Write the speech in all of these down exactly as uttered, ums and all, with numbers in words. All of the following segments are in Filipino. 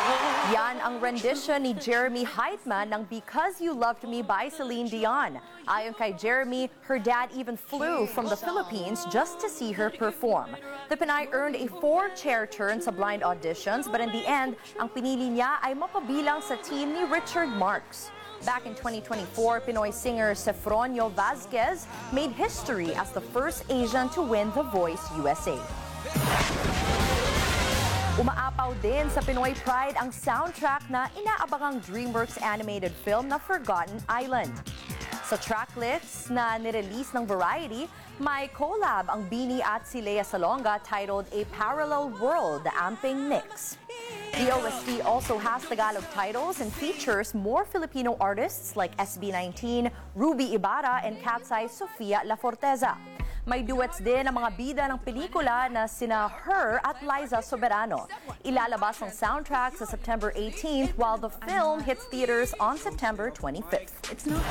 Yan ang rendition ni Jeremy Heitman ng Because You Loved Me by Celine Dion. Ayon kay Jeremy, her dad even flew from the Philippines just to see her perform. The Pinay earned a four-chair turn sa blind auditions, but in the end, ang pinili niya ay mapabilang sa team ni Richard Marx. Back in twenty twenty-four, Pinoy singer Sefronio Vazquez made history as the first Asian to win The Voice U S A. Umaapaw din sa Pinoy Pride ang soundtrack na inaabangang DreamWorks animated film na Forgotten Island. Sa tracklist na nirelease ng Variety, may collab ang Bini at si Lea Salonga titled A Parallel World, Amping Nix. The O S T also has Tagalog titles and features more Filipino artists like S B nineteen, Ruby Ibarra, and Katsai Sofia La Forteza. May duets din ang mga bida ng pelikula na sina Her at Liza Soberano. Ilalabas ang soundtrack sa September eighteenth while the film hits theaters on September twenty-fifth. It's not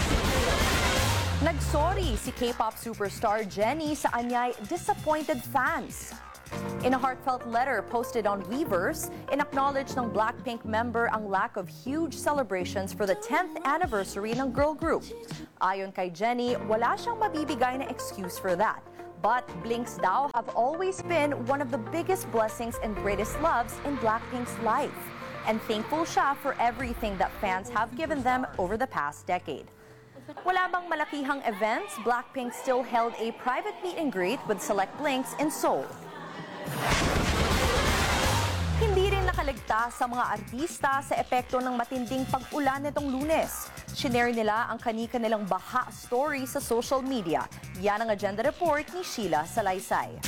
Nagsorry si K-pop superstar Jennie sa anyay disappointed fans. In a heartfelt letter posted on Weverse, inacknowledge ng Blackpink member ang lack of huge celebrations for the tenth anniversary ng girl group. Ayon kay Jennie, wala siyang mabibigay na excuse for that. But Blinks daw have always been one of the biggest blessings and greatest loves in Blackpink's life. And thankful siya for everything that fans have given them over the past decade. Wala bang malakihang events, Blackpink still held a private meet and greet with select Blinks in Seoul. Hindi rin nakaligtas sa mga artista sa epekto ng matinding pag-ulan nitong Lunes. Shinare nila ang kani-kanilang baha story sa social media. Yan ang agenda report ni Sheila Salaysay.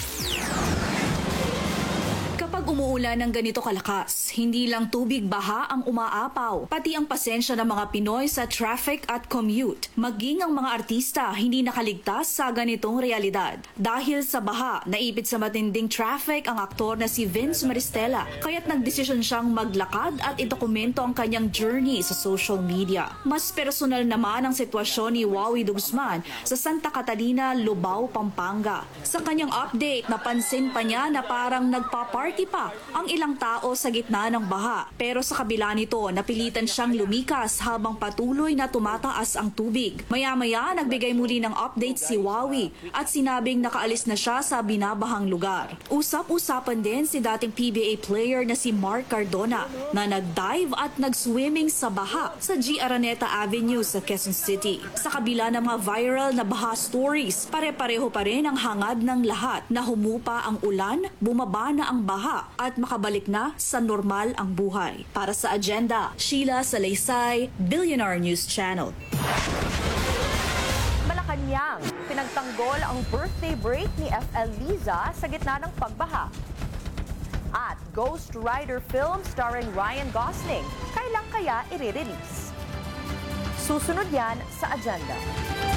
Kapag umuulan ng ganito kalakas, hindi lang tubig baha ang umaapaw, pati ang pasensya ng mga Pinoy sa traffic at commute. Maging ang mga artista hindi nakaligtas sa ganitong realidad. Dahil sa baha, naipit sa matinding traffic ang aktor na si Vince Maristella, kaya't nagdesisyon siyang maglakad at idokumento ang kanyang journey sa social media. Mas personal naman ang sitwasyon ni Wawi Dugsman sa Santa Catalina, Lubao, Pampanga. Sa kanyang update, napansin pa niya na parang nagpa-party pa ang ilang tao sa gitna ng baha. Pero sa kabila nito, napilitan siyang lumikas habang patuloy na tumataas ang tubig. Maya-maya, nagbigay muli ng update si Wawi at sinabing nakaalis na siya sa binabahang lugar. Usap-usapan din si dating P B A player na si Mark Cardona na nag-dive at nag-swimming sa baha sa G. Araneta Avenue sa Quezon City. Sa kabila ng mga viral na baha stories, pare-pareho pa rin ang hangad ng lahat na humupa ang ulan, bumaba na ang baha at makabalik na sa normal ang buhay. Para sa Agenda, Sheila Salaysay, Billionaire News Channel. Malacanang, pinagtanggol ang birthday break ni F L Liza sa gitna ng pagbaha. At Ghost Rider film starring Ryan Gosling, kailan kaya i-release? Susunod yan sa Agenda.